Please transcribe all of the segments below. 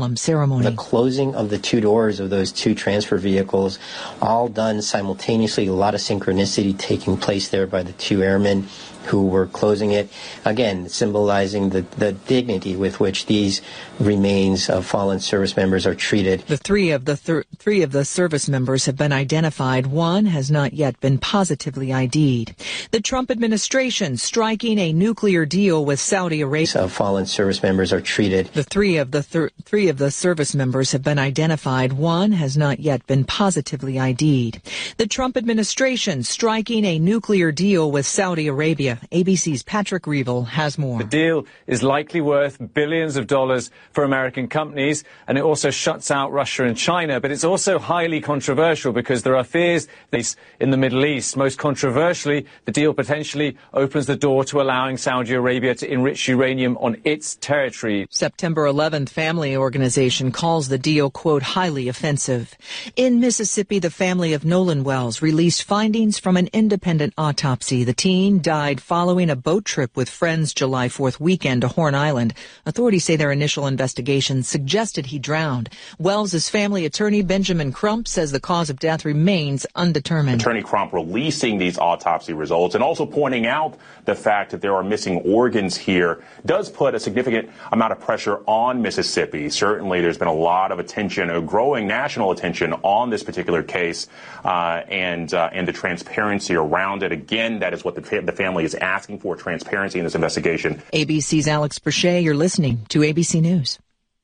ceremony. The closing of the two doors of those two transfer vehicles, all done simultaneously, a lot of synchronicity taking place there by the two airmen who were closing it, again symbolizing the dignity with which these remains of fallen service members are treated. The three of the service members have been identified. One has not yet been positively ID'd. The Trump administration striking a nuclear deal with Saudi Arabia. Fallen service members are treated. The three of the service members have been identified. One has not yet been positively ID'd. The Trump administration striking a nuclear deal with Saudi Arabia. ABC's Patrick Reevell has more. The deal is likely worth billions of dollars for American companies, and it also shuts out Russia and China. But it's also highly controversial because there are fears in the Middle East. Most controversially, the deal potentially opens the door to allowing Saudi Arabia to enrich uranium on its territory. September 11th family organization calls the deal, quote, highly offensive. In Mississippi, the family of Nolan Wells released findings from an independent autopsy. The teen died following a boat trip with friends July 4th weekend to Horn Island. Authorities say their initial investigation suggested he drowned. Wells' family attorney Benjamin Crump says the cause of death remains undetermined. Attorney Crump releasing these autopsy results and also pointing out the fact that there are missing organs here does put a significant amount of pressure on Mississippi. Certainly there's been a lot of attention, a growing national attention on this particular case and the transparency around it. Again, that is what the family is asking for, transparency in this investigation. ABC's Alex Brachet, you're listening to ABC News.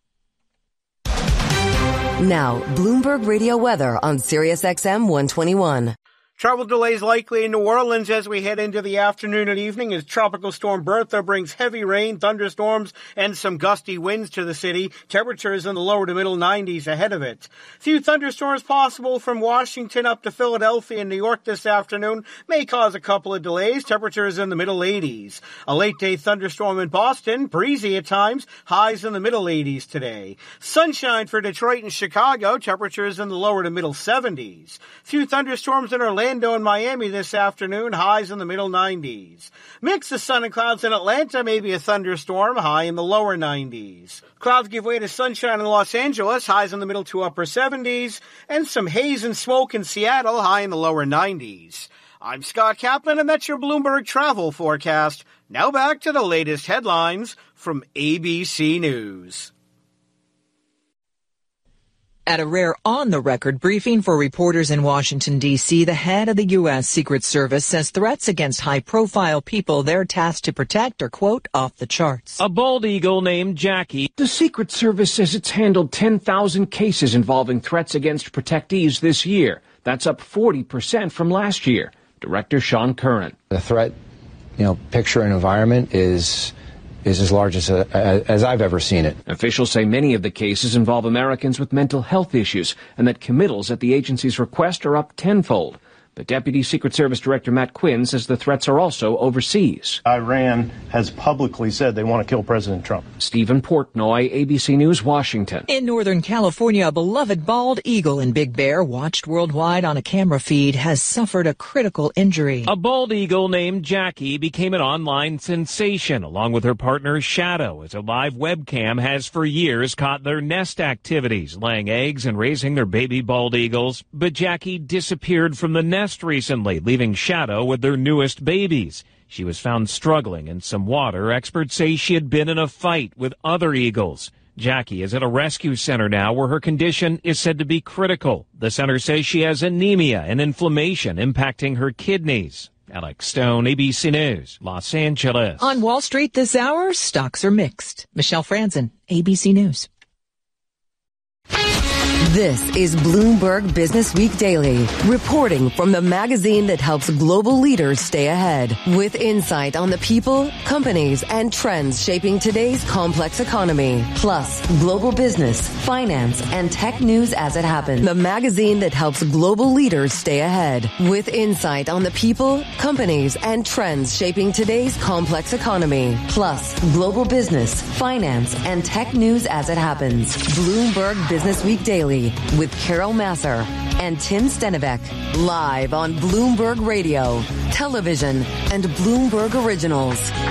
Now, Bloomberg Radio weather on Sirius XM 121. Travel delays likely in New Orleans as we head into the afternoon and evening as Tropical Storm Bertha brings heavy rain, thunderstorms, and some gusty winds to the city. Temperatures in the lower to middle 90s ahead of it. Few thunderstorms possible from Washington up to Philadelphia and New York this afternoon may cause a couple of delays. Temperatures in the middle 80s. A late-day thunderstorm in Boston, breezy at times, highs in the middle 80s today. Sunshine for Detroit and Chicago, temperatures in the lower to middle 70s. Few thunderstorms in Orlando and Miami this afternoon, highs in the middle 90s. Mix of sun and clouds in Atlanta, maybe a thunderstorm, high in the lower 90s. Clouds give way to sunshine in Los Angeles, highs in the middle to upper 70s, and some haze and smoke in Seattle, high in the lower 90s. I'm Scott Kaplan, and that's your Bloomberg travel forecast. Now back to the latest headlines from ABC News. At a rare on-the-record briefing for reporters in Washington, D.C., the head of the U.S. Secret Service says threats against high-profile people they're tasked to protect are, quote, off the charts. A bald eagle named Jackie. The Secret Service says it's handled 10,000 cases involving threats against protectees this year. That's up 40% from last year. Director Sean Curran. The threat, picture and environment is as large as I've ever seen it. Officials say many of the cases involve Americans with mental health issues and that committals at the agency's request are up tenfold. But Deputy Secret Service Director Matt Quinn says the threats are also overseas. Iran has publicly said they want to kill President Trump. Stephen Portnoy, ABC News, Washington. In Northern California, a beloved bald eagle in Big Bear, watched worldwide on a camera feed, has suffered a critical injury. A bald eagle named Jackie became an online sensation, along with her partner Shadow, as a live webcam has for years caught their nest activities, laying eggs and raising their baby bald eagles. But Jackie disappeared from the nest recently, leaving Shadow with their newest babies. She was found struggling in some water. Experts say she had been in a fight with other eagles. Jackie is at a rescue center now where her condition is said to be critical. The center says she has anemia and inflammation impacting her kidneys. Alex Stone, ABC News, Los Angeles. On Wall Street this hour, stocks are mixed. Michelle Franzen, ABC News. This is Bloomberg Business Week Daily, reporting from the magazine that helps global leaders stay ahead, with insight on the people, companies, and trends shaping today's complex economy, plus global business, finance, and tech news as it happens. The magazine that helps global leaders stay ahead, with insight on the people, companies, and trends shaping today's complex economy, plus global business, finance, and tech news as it happens. Bloomberg Business Week Daily with Carol Masser and Tim Stenevec, live on Bloomberg Radio, television, and Bloomberg Originals.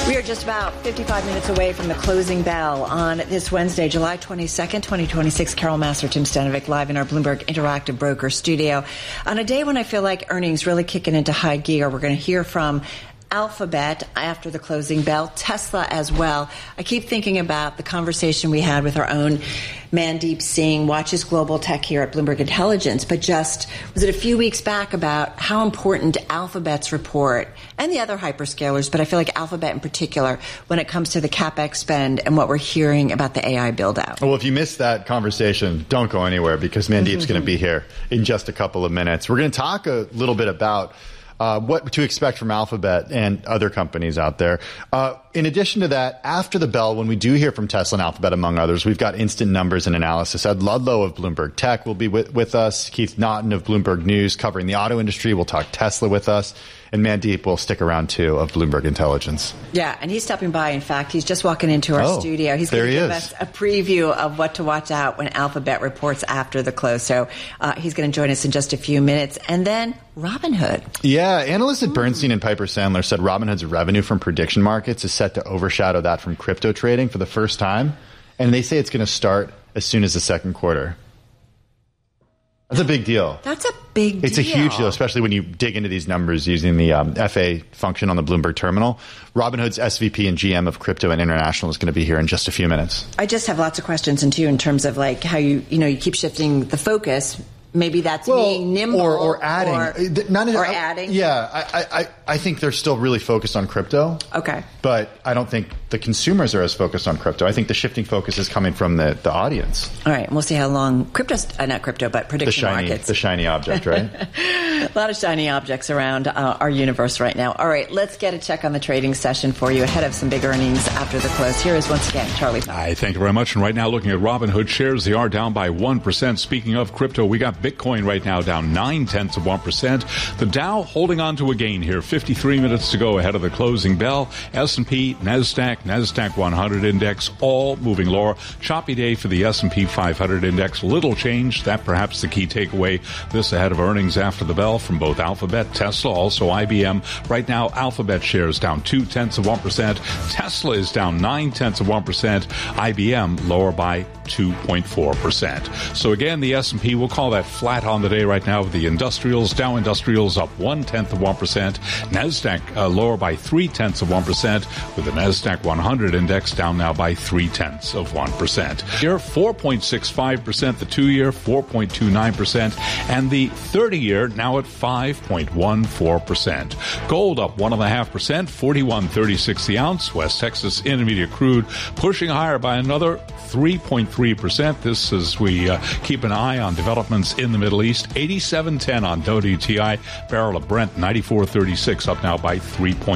We are just about 55 minutes away from the closing bell on this Wednesday, July 22nd, 2026. Carol Massar, Tim Stanovic, live in our Bloomberg Interactive Broker studio. On a day when I feel like earnings really kicking into high gear, we're going to hear from Alphabet after the closing bell, Tesla as well. I keep thinking about the conversation we had with our own Mandeep Singh, watches global tech here at Bloomberg Intelligence, but just was it a few weeks back about how important Alphabet's report and the other hyperscalers, but I feel like Alphabet in particular, when it comes to the CapEx spend and what we're hearing about the AI build out. Well, if you missed that conversation, don't go anywhere because Mandeep's going to be here in just a couple of minutes. We're going to talk a little bit about what to expect from Alphabet and other companies out there. In addition to that, after the bell, when we do hear from Tesla and Alphabet, among others, we've got instant numbers and analysis. Ed Ludlow of Bloomberg Tech will be with us. Keith Naughton of Bloomberg News covering the auto industry will talk Tesla with us. And Mandeep will stick around, too, of Bloomberg Intelligence. Yeah, and he's stopping by. In fact, he's just walking into our studio. He's going to give us a preview of what to watch out when Alphabet reports after the close. So he's going to join us in just a few minutes. And then Robinhood. Yeah, analysts at Bernstein and Piper Sandler said Robinhood's revenue from prediction markets is set to overshadow that from crypto trading for the first time. And they say it's going to start as soon as the second quarter. That's a big deal. That's a big deal. It's a huge deal, especially when you dig into these numbers using the FA function on the Bloomberg terminal. Robinhood's SVP and GM of Crypto and International is going to be here in just a few minutes. I just have lots of questions, and too, in terms of like how you keep shifting the focus. Maybe that's being nimble or adding. Adding. Yeah, I think they're still really focused on crypto. Okay. But I don't think the consumers are as focused on crypto. I think the shifting focus is coming from the audience. All right. We'll see how long not crypto, but prediction markets. The shiny object, right? A lot of shiny objects around our universe right now. All right. Let's get a check on the trading session for you ahead of some big earnings after the close. Here is once again Charlie. Hi. Thank you very much. And right now looking at Robinhood shares, they are down by 1%. Speaking of crypto, we got Bitcoin right now down 0.9%. The Dow holding on to a gain here. 53 minutes to go ahead of the closing bell. S&P, NASDAQ 100 index, all moving lower. Choppy day for the S&P 500 index. Little change. That perhaps the key takeaway. This ahead of earnings after the bell from both Alphabet, Tesla, also IBM. Right now, Alphabet shares down 0.2%. Tesla is down 0.9%. IBM lower by 2.4%. So again, the S&P, we'll call that flat on the day right now with the industrials. Dow Industrials up 0.1%. NASDAQ lower by 0.3%, with the NASDAQ 100 index down now by 0.3%. Year 4.65%, the 2-year 4.29%, and the 30-year now at 5.14%. Gold up 1.5%, 41.36 the ounce. West Texas Intermediate crude pushing higher by another 3.3%. This as we keep an eye on developments in the Middle East. 87.10 on WTI. Barrel of Brent 94.36 up now by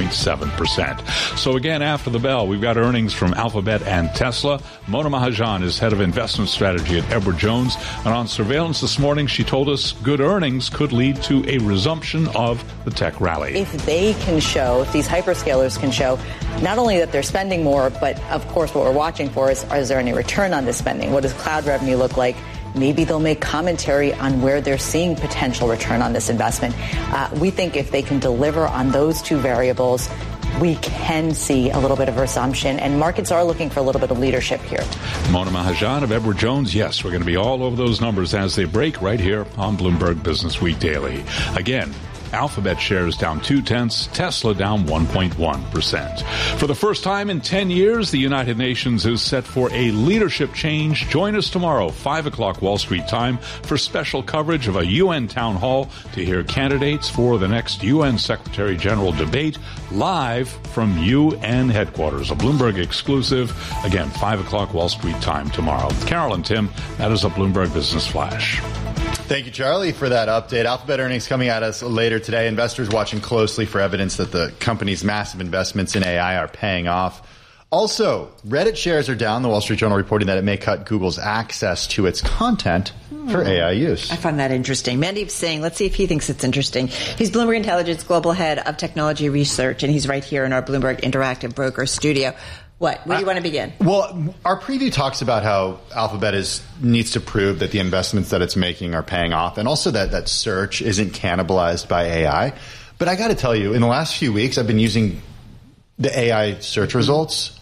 3.7%. So again, after the bell, we've got earnings from Alphabet and Tesla. Mona Mahajan is head of investment strategy at Edward Jones. And on surveillance this morning, she told us good earnings could lead to a resumption of the tech rally. If they can show, if these hyperscalers can show, not only that they're spending more, but of course what we're watching for is there any return on this spending? What does cloud revenue look like? Maybe they'll make commentary on where they're seeing potential return on this investment. We think if they can deliver on those two variables, we can see a little bit of resumption, and markets are looking for a little bit of leadership here. Mona Mahajan of Edward Jones. Yes, we're going to be all over those numbers as they break right here on Bloomberg Business Week Daily. Again, Alphabet shares down 0.2%, Tesla down 1.1%. For the first time in 10 years, the United Nations is set for a leadership change. Join us tomorrow, 5 o'clock Wall Street time, for special coverage of a UN town hall to hear candidates for the next UN Secretary General debate live from UN headquarters. A Bloomberg exclusive. Again, 5 o'clock Wall Street time tomorrow. Carol and Tim, that is a Bloomberg Business Flash. Thank you, Charlie, for that update. Alphabet earnings coming at us later today. Investors watching closely for evidence that the company's massive investments in AI are paying off. Also, Reddit shares are down. The Wall Street Journal reporting that it may cut Google's access to its content for AI use. I find that interesting. Mandeep Singh, let's see if he thinks it's interesting. He's Bloomberg Intelligence Global Head of Technology Research, and he's right here in our Bloomberg Interactive Broker studio. Where do you want to begin? Well, our preview talks about how Alphabet needs to prove that the investments that it's making are paying off, and also that search isn't cannibalized by AI. But I got to tell you, in the last few weeks, I've been using the AI search results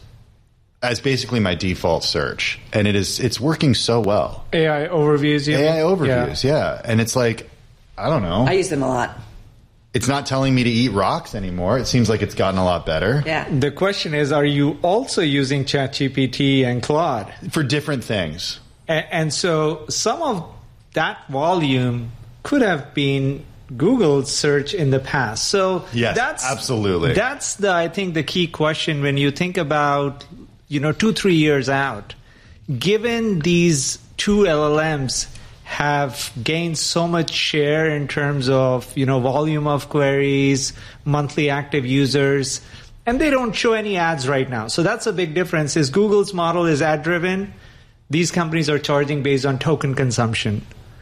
as basically my default search, and it's working so well. AI overviews, AI overviews, yeah. And it's like, I don't know. I use them a lot. It's not telling me to eat rocks anymore. It seems like it's gotten a lot better. Yeah. The question is, are you also using ChatGPT and Claude? For different things. And so some of that volume could have been Google's search in the past. So yes, absolutely. That's I think the key question when you think about 2-3 years out. Given these two LLMs have gained so much share in terms of volume of queries, monthly active users, and they don't show any ads right now. So that's a big difference. Is Google's model is ad driven. These companies are charging based on token consumption.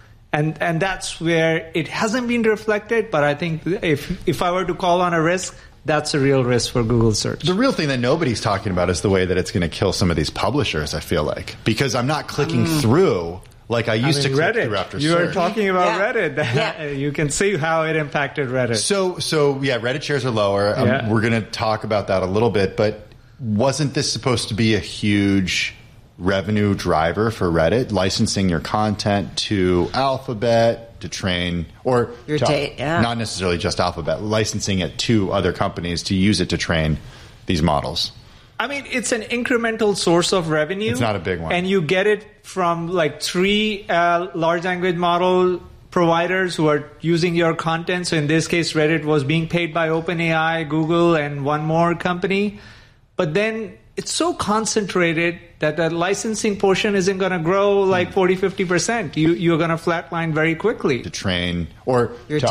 And that's where it hasn't been reflected, but I think if I were to call on a risk, that's a real risk for Google search. The real thing that nobody's talking about is the way that it's going to kill some of these publishers, I feel like. Because I'm not clicking through like I used to click Reddit. through after you search. You were talking about Reddit. Yeah. You can see how it impacted Reddit. So yeah, Reddit shares are lower. We're going to talk about that a little bit, but wasn't this supposed to be a huge revenue driver for Reddit, licensing your content to Alphabet to train, or not necessarily just Alphabet, licensing it to other companies to use it to train these models? I mean, it's an incremental source of revenue. It's not a big one. And you get it from like 3 large language model providers who are using your content. So in this case, Reddit was being paid by OpenAI, Google, and one more company. But then it's so concentrated that the licensing portion isn't going to grow like 40-50%. You're going to flatline very quickly. To train, or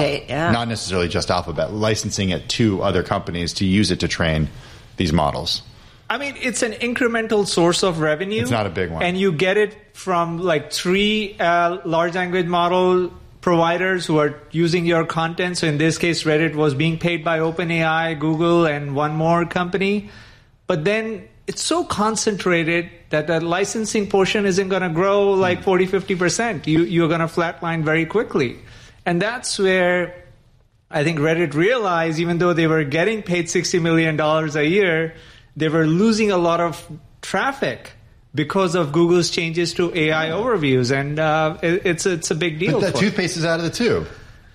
not necessarily just Alphabet, licensing it to other companies to use it to train these models. I mean, it's an incremental source of revenue. It's not a big one. And you get it from like 3 large language model providers who are using your content. So in this case, Reddit was being paid by OpenAI, Google, and one more company. But then it's so concentrated that the licensing portion isn't going to grow like 40-50%. You're going to flatline very quickly. And that's where I think Reddit realized, even though they were getting paid $60 million a year, they were losing a lot of traffic because of Google's changes to AI overviews. And it's a big deal. But that toothpaste is out of the tube.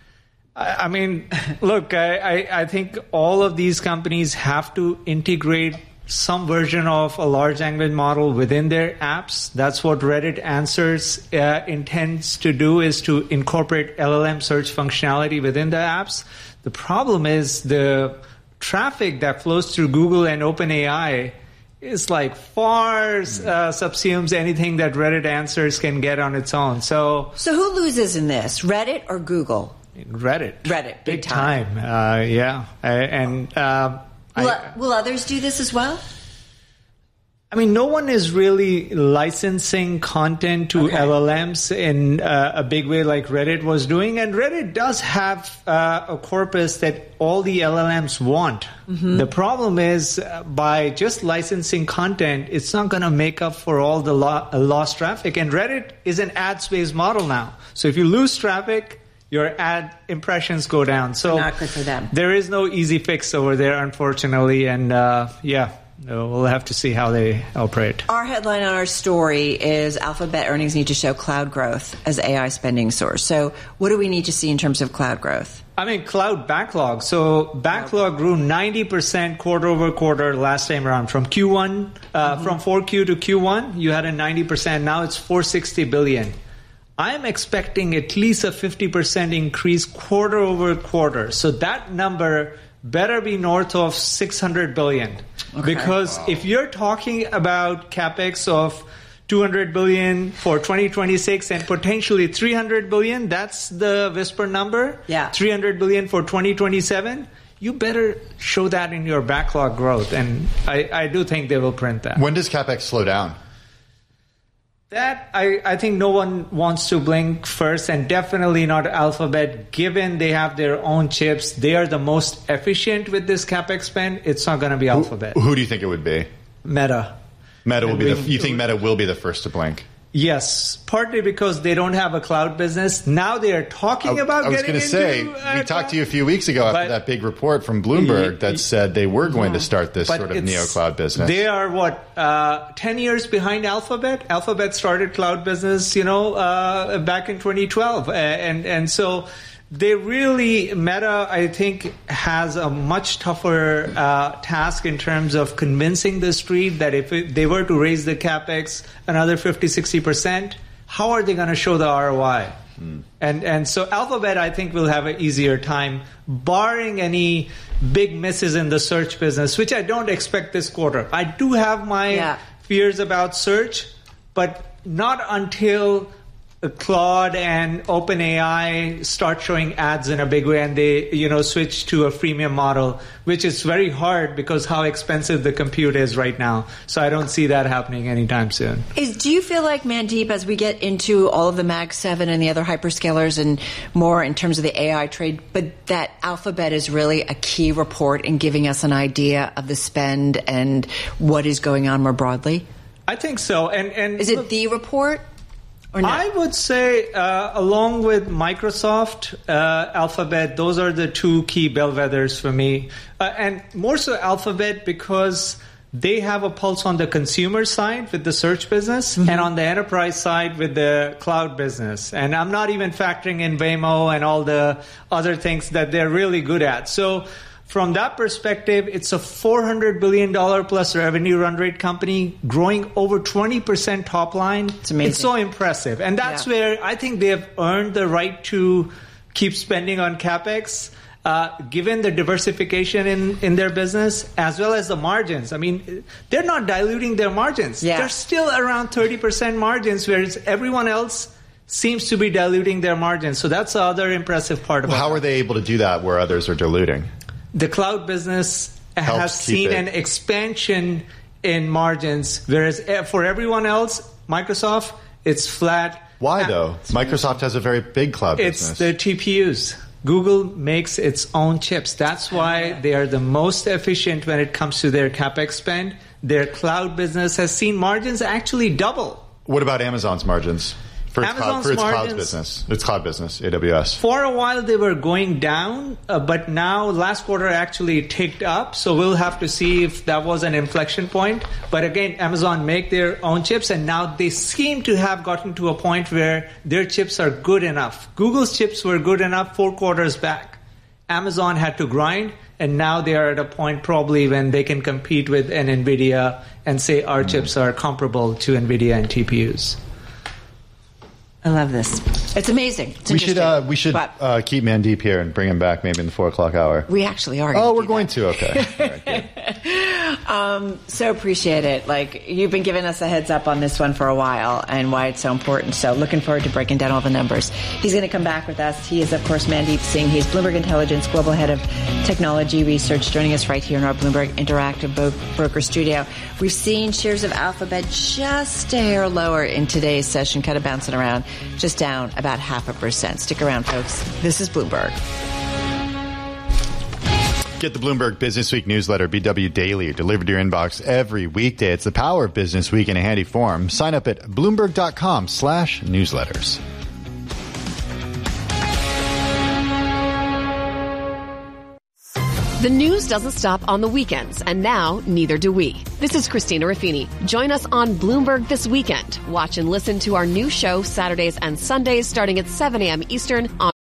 I mean, look, I think all of these companies have to integrate some version of a large language model within their apps. That's what Reddit Answers intends to do, is to incorporate LLM search functionality within the apps. The problem is the traffic that flows through Google and OpenAI is like far subsumes anything that Reddit Answers can get on its own. So who loses in this, Reddit or Google? Reddit, big time. Will others do this as well? I mean, no one is really licensing content to LLMs in a big way like Reddit was doing. And Reddit does have a corpus that all the LLMs want. Mm-hmm. The problem is by just licensing content, it's not going to make up for all the lost traffic. And Reddit is an ads-based model now. So if you lose traffic, your ad impressions go down. So not good for them. There is no easy fix over there, unfortunately. And we'll have to see how they operate. Our headline on our story is Alphabet earnings need to show cloud growth as AI spending source. So what do we need to see in terms of cloud growth? I mean, cloud backlog. So backlog grew 90% quarter over quarter last time around. From Q1, from 4Q to Q1, you had a 90%. Now it's $460 billion. I'm expecting at least a 50% increase quarter over quarter. So that number better be north of $600 billion. Okay. Because if you're talking about capex of $200 billion for 2026 and potentially $300 billion, that's the whisper number. Yeah. $300 billion for 2027. You better show that in your backlog growth. And I do think they will print that. When does capex slow down? That, I think no one wants to blink first, and definitely not Alphabet. Given they have their own chips, they are the most efficient with this capex spend. It's not going to be Alphabet. Who do you think it would be? Meta. Meta will be. You think Meta will be the first to blink? Yes, partly because they don't have a cloud business. Now they are talking about getting into... I was going to say, we talked to you a few weeks ago after that big report from Bloomberg that said they were going to start this sort of neo-cloud business. They are, 10 years behind Alphabet? Alphabet started cloud business, back in 2012. And so they really, Meta, I think, has a much tougher task in terms of convincing the street that if they were to raise the CapEx another 50-60%, how are they going to show the ROI? And so Alphabet, I think, will have an easier time, barring any big misses in the search business, which I don't expect this quarter. I do have my fears about search, but not until Claude and OpenAI start showing ads in a big way and they, switch to a freemium model, which is very hard because how expensive the compute is right now. So I don't see that happening anytime soon. Do you feel like, Mandeep, as we get into all of the Mag 7 and the other hyperscalers and more in terms of the AI trade, but that Alphabet is really a key report in giving us an idea of the spend and what is going on more broadly? I think so. And is it the report? Or not? I would say, along with Microsoft, Alphabet, those are the two key bellwethers for me. And more so Alphabet because they have a pulse on the consumer side with the search business and on the enterprise side with the cloud business. And I'm not even factoring in Waymo and all the other things that they're really good at. So from that perspective, it's a $400 billion plus revenue run rate company growing over 20% top line. It's amazing. It's so impressive. And that's where I think they have earned the right to keep spending on CapEx, given the diversification in their business, as well as the margins. I mean, they're not diluting their margins. Yeah. They're still around 30% margins, whereas everyone else seems to be diluting their margins. So that's the other impressive part about it. How are they able to do that where others are diluting? The cloud business has seen an expansion in margins, whereas for everyone else, Microsoft, it's flat. Why, though? Microsoft has a very big cloud business. It's the TPUs. Google makes its own chips. That's why they are the most efficient when it comes to their CapEx spend. Their cloud business has seen margins actually double. What about Amazon's margins? For its cloud business, AWS. For a while, they were going down, but now last quarter actually ticked up. So we'll have to see if that was an inflection point. But again, Amazon make their own chips, and now they seem to have gotten to a point where their chips are good enough. Google's chips were good enough 4 quarters back. Amazon had to grind, and now they are at a point probably when they can compete with an NVIDIA and say our chips are comparable to NVIDIA and TPUs. I love this. It's amazing. It's we should keep Mandeep here and bring him back maybe in the 4 o'clock hour. We actually are. We're going to. Okay. All right, so appreciate it. Like, you've been giving us a heads up on this one for a while and why it's so important. So looking forward to breaking down all the numbers. He's going to come back with us. He is, of course, Mandeep Singh. He's Bloomberg Intelligence Global Head of Technology Research, joining us right here in our Bloomberg Interactive Broker Studio. We've seen shares of Alphabet just a hair lower in today's session, kind of bouncing around, just down about 0.5%. Stick around, folks. This is Bloomberg. Get the Bloomberg Business Week newsletter, BW Daily, delivered to your inbox every weekday. It's the power of Business Week in a handy form. Sign up at Bloomberg.com/newsletters. The news doesn't stop on the weekends, and now neither do we. This is Christina Ruffini. Join us on Bloomberg this weekend. Watch and listen to our new show Saturdays and Sundays starting at 7 a.m. Eastern on